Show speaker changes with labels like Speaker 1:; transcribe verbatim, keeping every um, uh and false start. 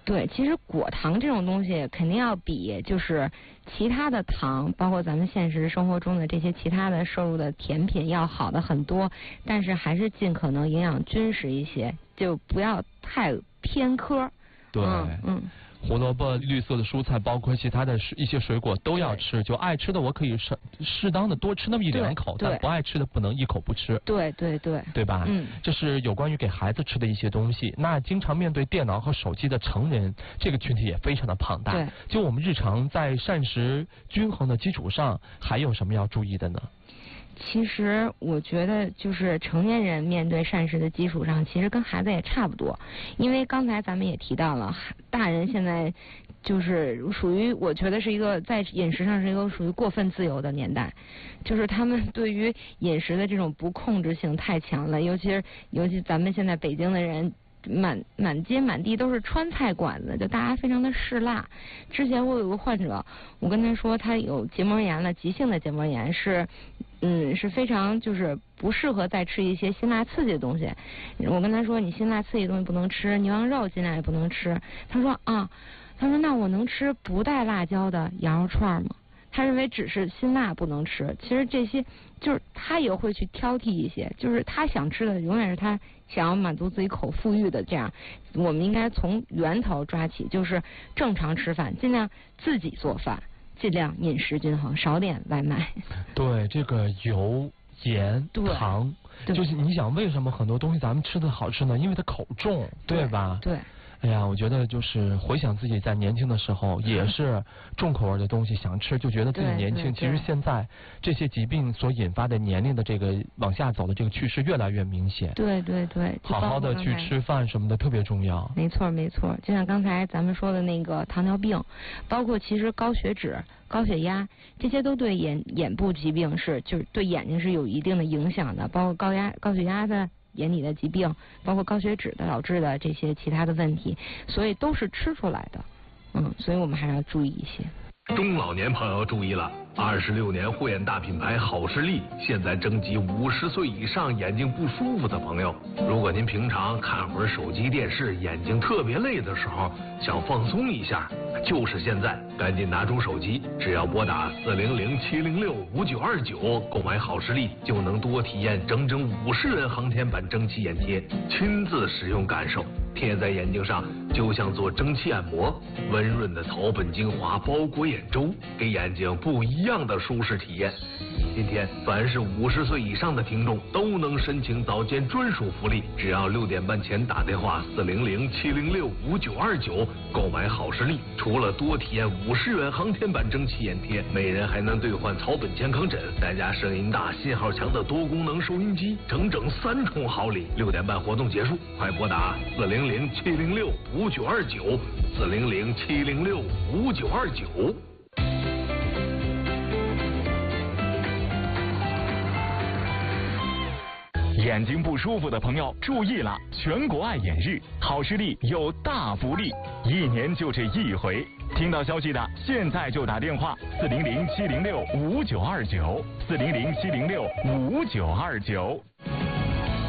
Speaker 1: 对，其实果糖这种东西肯定要比就是其他的糖，包括咱们现实生活中的这些其他的摄入的甜品要好的很多，但是还是尽可能营养均实一些，就不要太偏科。
Speaker 2: 对，
Speaker 1: 嗯。嗯
Speaker 2: 胡萝卜、绿色的蔬菜，包括其他的一些水果都要吃。就爱吃的我可以适适当的多吃那么一两口，但不爱吃的不能一口不吃。
Speaker 1: 对对对，
Speaker 2: 对吧？
Speaker 1: 嗯，
Speaker 2: 这是有关于给孩子吃的一些东西。那经常面对电脑和手机的成人，这个群体也非常的庞大。
Speaker 1: 对，
Speaker 2: 就我们日常在膳食均衡的基础上，还有什么要注意的呢？
Speaker 1: 其实我觉得，就是成年人面对膳食的基础上，其实跟孩子也差不多。因为刚才咱们也提到了，大人现在就是属于，我觉得是一个在饮食上是一个属于过分自由的年代，就是他们对于饮食的这种不控制性太强了，尤其是尤其咱们现在北京的人。满满街满地都是川菜馆子，就大家非常的嗜辣。之前我有个患者，我跟他说他有结膜炎了，急性的结膜炎是，嗯，是非常就是不适合再吃一些辛辣刺激的东西。我跟他说，你辛辣刺激的东西不能吃，牛羊肉尽量也不能吃。他说啊，他说那我能吃不带辣椒的羊肉串吗？他认为只是辛辣不能吃，其实这些就是他也会去挑剔一些，就是他想吃的永远是他想要满足自己口腹欲的。这样我们应该从源头抓起，就是正常吃饭，尽量自己做饭，尽量饮食均衡，少点外卖。
Speaker 2: 对，这个油盐糖，就是你想为什么很多东西咱们吃的好吃呢？因为它口重，对吧？
Speaker 1: 对。
Speaker 2: 哎呀，我觉得就是回想自己在年轻的时候，也是重口味的东西想吃，就觉得自己年轻。其实现在这些疾病所引发的年龄的这个往下走的这个趋势越来越明显。
Speaker 1: 对对对，
Speaker 2: 好好的去吃饭什么的特别重要。
Speaker 1: 没错没错，就像刚才咱们说的那个糖尿病，包括其实高血脂、高血压，这些都对眼眼部疾病是就是对眼睛是有一定的影响的，包括高压高血压的。眼底的疾病，包括高血脂的导致的这些其他的问题，所以都是吃出来的，嗯，所以我们还是要注意一些。
Speaker 3: 中老年朋友注意了，二十六年护眼大品牌好视力现在征集五十岁以上眼睛不舒服的朋友。如果您平常看会儿手机电视，眼睛特别累的时候，想放松一下，就是现在，赶紧拿出手机，只要拨打四零零七零六五九二九购买好视力，就能多体验整整五十元航天版蒸汽眼贴，亲自使用感受。贴在眼睛上就像做蒸汽按摩，温润的草本精华包裹眼周，给眼睛不一样的舒适体验。今天凡是五十岁以上的听众都能申请早间专属福利，只要六点半前打电话四零零七零六五九二九购买好视力，除了多体验五十元航天版蒸汽眼贴，每人还能兑换草本健康枕，再加声音大、信号强的多功能收音机，整整三重好礼。六点半活动结束，快拨打四零零七零六五九二九四零零七零六五九二九。
Speaker 4: 眼睛不舒服的朋友注意了，全国爱眼日，好视力有大福利，一年就这一回。听到消息的现在就打电话四零零七零六五九二九四零零七零六五九二九。